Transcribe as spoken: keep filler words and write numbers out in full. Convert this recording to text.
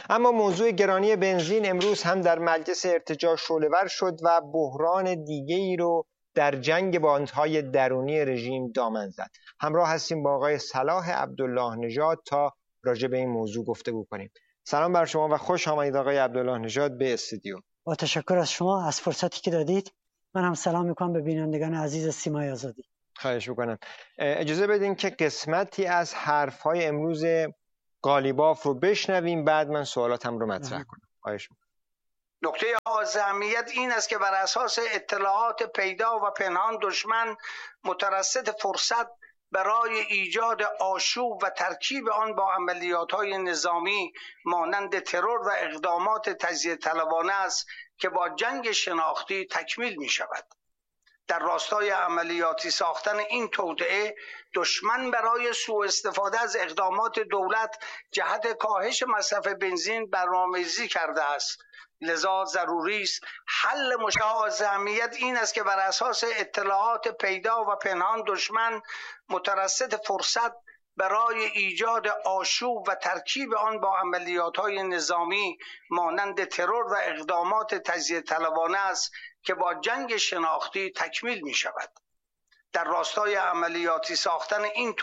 اما موضوع گرانی بنزین امروز هم در مجلس ارتجاع شعله‌ور شد و بحران دیگه‌ای رو در جنگ باندهای درونی رژیم دامن زد. همراه هستیم با آقای صلاح عبدالله نژاد تا راجع به این موضوع گفتگو کنیم. سلام بر شما و خوش آمدید آقای عبدالله نژاد به استودیو. با تشکر از شما از فرصتی که دادید. من هم سلام میکنم به بینندگان عزیز سیمای آزادی. خواهش میکنم. اجازه بدین که قسمتی از حرفهای امروز قالیباف رو بشنویم، بعد من سوالاتم رو مطرح کنم. خواهش میکنم. نکته از اهمیت این است که بر اساس اطلاعات پیدا و پنهان دشمن مترصد فرصت برای ایجاد آشوب و ترکیب آن با عملیات‌های نظامی مانند ترور و اقدامات تجزیه طلبانه است که با جنگ شناختی تکمیل می شود. در راستای عملیاتی ساختن این توطئه دشمن برای سوء استفاده از اقدامات دولت جهت کاهش مصرف بنزین برنامه‌ریزی کرده است. لذا ضروری است حل مشکل از اهمیت این است که بر اساس اطلاعات پیدا و پنهان دشمن مترصد فرصت برای ایجاد آشوب و ترکیب آن با عملیات‌های نظامی مانند ترور و اقدامات تجزیه طلبانه است که با جنگ شناختی تکمیل می شود. در راستای عملیاتی ساختن این